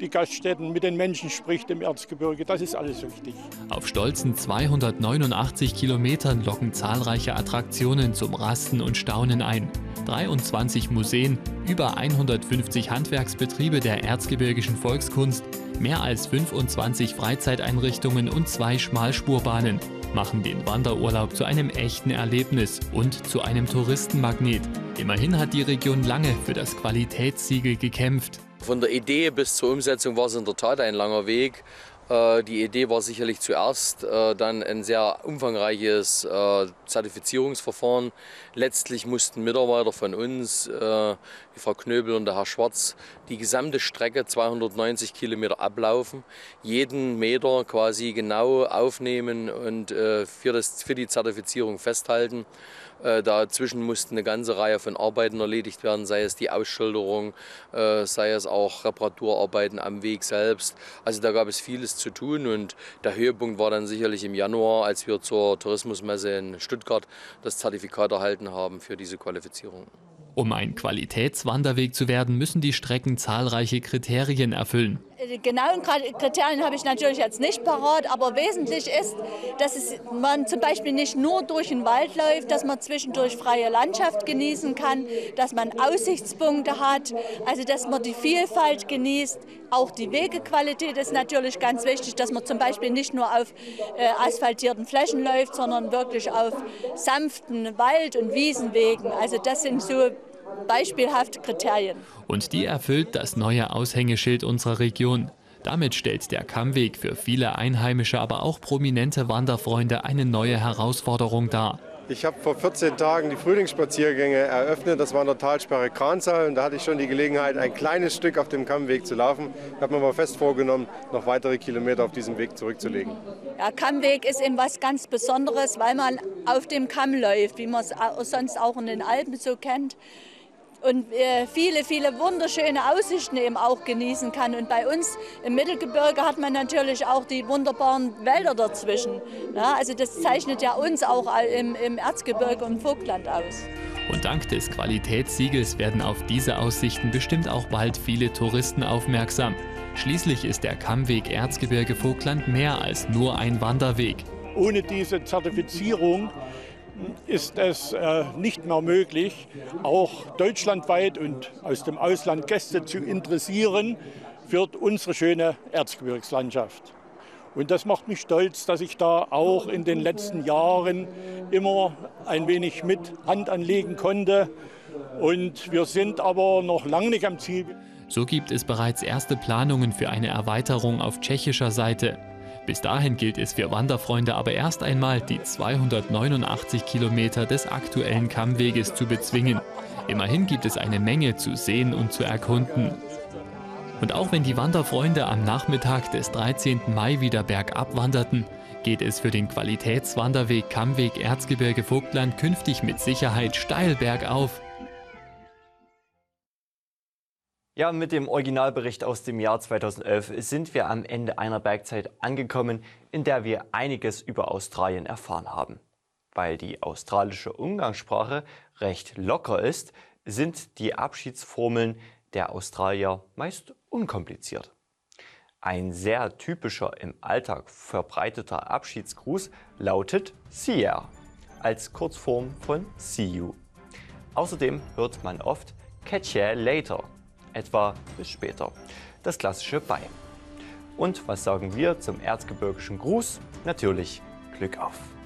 die Gaststätten, mit den Menschen spricht im Erzgebirge. Das ist alles wichtig. Auf stolzen 289 Kilometern locken zahlreiche Attraktionen zum Rasten und Staunen ein. 23 Museen, über 150 Handwerksbetriebe der erzgebirgischen Volkskunst, mehr als 25 Freizeiteinrichtungen und 2 Schmalspurbahnen machen den Wanderurlaub zu einem echten Erlebnis und zu einem Touristenmagnet. Immerhin hat die Region lange für das Qualitätssiegel gekämpft. Von der Idee bis zur Umsetzung war es in der Tat ein langer Weg. Die Idee war sicherlich zuerst dann ein sehr umfangreiches Zertifizierungsverfahren. Letztlich mussten Mitarbeiter von uns, die Frau Knöbel und der Herr Schwarz, die gesamte Strecke 290 Kilometer ablaufen, jeden Meter quasi genau aufnehmen und für die Zertifizierung festhalten. Dazwischen mussten eine ganze Reihe von Arbeiten erledigt werden, sei es die Ausschilderung, sei es auch Reparaturarbeiten am Weg selbst. Also da gab es vieles zu tun und der Höhepunkt war dann sicherlich im Januar, als wir zur Tourismusmesse in Stuttgart das Zertifikat erhalten haben für diese Qualifizierung. Um ein Qualitätswanderweg zu werden, müssen die Strecken zahlreiche Kriterien erfüllen. Die genauen Kriterien habe ich natürlich jetzt nicht parat, aber wesentlich ist, dass man zum Beispiel nicht nur durch den Wald läuft, dass man zwischendurch freie Landschaft genießen kann, dass man Aussichtspunkte hat, also dass man die Vielfalt genießt. Auch die Wegequalität ist natürlich ganz wichtig, dass man zum Beispiel nicht nur auf asphaltierten Flächen läuft, sondern wirklich auf sanften Wald- und Wiesenwegen. Also das sind so beispielhafte Kriterien. Und die erfüllt das neue Aushängeschild unserer Region. Damit stellt der Kammweg für viele einheimische, aber auch prominente Wanderfreunde eine neue Herausforderung dar. Ich habe vor 14 Tagen die Frühlingsspaziergänge eröffnet. Das war in der Talsperre Kransal und da hatte ich schon die Gelegenheit, ein kleines Stück auf dem Kammweg zu laufen. Ich habe mir aber fest vorgenommen, noch weitere Kilometer auf diesem Weg zurückzulegen. Der Kammweg ist eben was ganz Besonderes, weil man auf dem Kamm läuft, wie man es sonst auch in den Alpen so kennt. Und viele, viele wunderschöne Aussichten eben auch genießen kann. Und bei uns im Mittelgebirge hat man natürlich auch die wunderbaren Wälder dazwischen. Ja, also das zeichnet ja uns auch im Erzgebirge und Vogtland aus. Und dank des Qualitätssiegels werden auf diese Aussichten bestimmt auch bald viele Touristen aufmerksam. Schließlich ist der Kammweg Erzgebirge-Vogtland mehr als nur ein Wanderweg. Ohne diese Zertifizierung ist es nicht mehr möglich, auch deutschlandweit und aus dem Ausland Gäste zu interessieren für unsere schöne Erzgebirgslandschaft. Und das macht mich stolz, dass ich da auch in den letzten Jahren immer ein wenig mit Hand anlegen konnte. Und wir sind aber noch lange nicht am Ziel. So gibt es bereits erste Planungen für eine Erweiterung auf tschechischer Seite. Bis dahin gilt es für Wanderfreunde aber erst einmal, die 289 Kilometer des aktuellen Kammweges zu bezwingen. Immerhin gibt es eine Menge zu sehen und zu erkunden. Und auch wenn die Wanderfreunde am Nachmittag des 13. Mai wieder bergab wanderten, geht es für den Qualitätswanderweg Kammweg Erzgebirge-Vogtland künftig mit Sicherheit steil bergauf. Ja, mit dem Originalbericht aus dem Jahr 2011 sind wir am Ende einer Bergzeit angekommen, in der wir einiges über Australien erfahren haben. Weil die australische Umgangssprache recht locker ist, sind die Abschiedsformeln der Australier meist unkompliziert. Ein sehr typischer im Alltag verbreiteter Abschiedsgruß lautet See ya als Kurzform von See you. Außerdem hört man oft Catch ya later, etwa bis später, das klassische Bye. Und was sagen wir zum erzgebirgischen Gruß? Natürlich Glück auf!